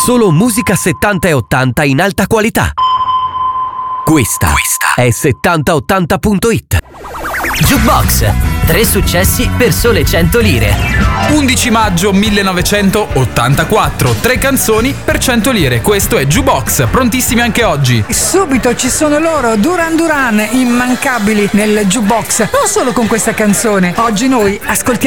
Solo musica 70 e 80 in alta qualità. Questa è 7080.it. Jukebox, 3 successi per sole 100 lire. 11 maggio 1984, 3 canzoni per 100 lire. Questo è Jukebox, prontissimi anche oggi. Subito ci sono loro, Duran Duran, immancabili nel Jukebox. Non solo con questa canzone, oggi noi ascoltiamo